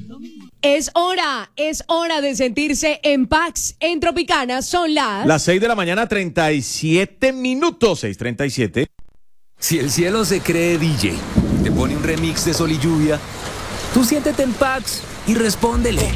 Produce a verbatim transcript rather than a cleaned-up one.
Es hora, es hora de sentirse en Pax. En Tropicana son las... Las seis de la mañana, treinta y siete minutos, seis treinta y siete. Si el cielo se cree D J, te pone un remix de Sol y Lluvia, tú siéntete en Pax y respóndele.